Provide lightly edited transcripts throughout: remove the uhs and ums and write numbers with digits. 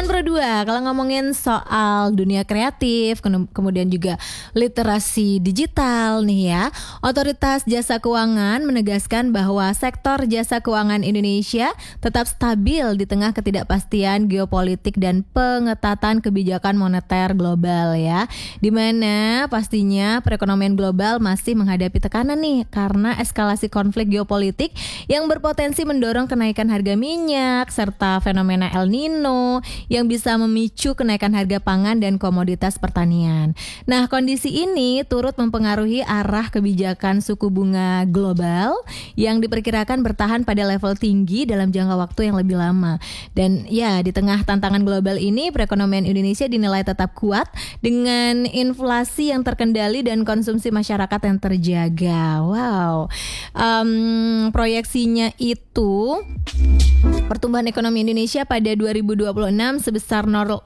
Teman Pro 2, kalau ngomongin soal dunia kreatif, kemudian juga literasi digital nih ya, Otoritas Jasa Keuangan menegaskan bahwa sektor jasa keuangan Indonesia tetap stabil di tengah ketidakpastian geopolitik dan pengetatan kebijakan moneter global ya. Di mana pastinya perekonomian global masih menghadapi tekanan nih karena eskalasi konflik geopolitik yang berpotensi mendorong kenaikan harga minyak serta fenomena El Nino yang bisa memicu kenaikan harga pangan dan komoditas pertanian. Nah, kondisi ini turut mempengaruhi arah kebijakan suku bunga global yang diperkirakan bertahan pada level tinggi dalam jangka waktu yang lebih lama. Dan ya, di tengah tantangan global ini, perekonomian Indonesia dinilai tetap kuat dengan inflasi yang terkendali dan konsumsi masyarakat yang terjaga. Wow, proyeksinya itu pertumbuhan ekonomi Indonesia pada 2026 sebesar 0,5%,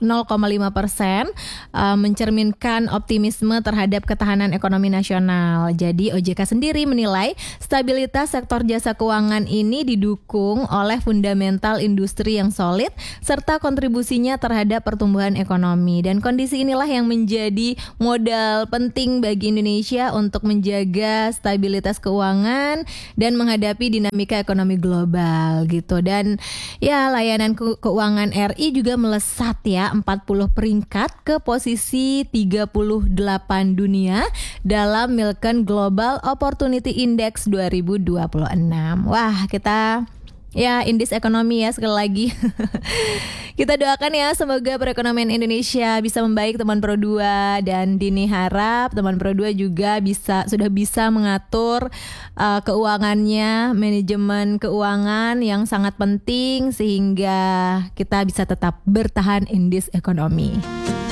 mencerminkan optimisme terhadap ketahanan ekonomi nasional. Jadi OJK sendiri menilai stabilitas sektor jasa keuangan ini didukung oleh fundamental industri yang solid serta kontribusinya terhadap pertumbuhan ekonomi. Dan kondisi inilah yang menjadi modal penting bagi Indonesia untuk menjaga stabilitas keuangan dan menghadapi dinamika ekonomi global gitu. Dan ya, layanan keuangan RI juga melesat ya 40 peringkat ke posisi 38 dunia dalam Milken Global Opportunity Index 2026. Wah, kita ya indeks ekonomi ya sekali lagi. Kita doakan ya semoga perekonomian Indonesia bisa membaik teman Pro 2, dan Dini harap teman Pro 2 juga sudah bisa mengatur keuangannya, manajemen keuangan yang sangat penting sehingga kita bisa tetap bertahan indeks ekonomi.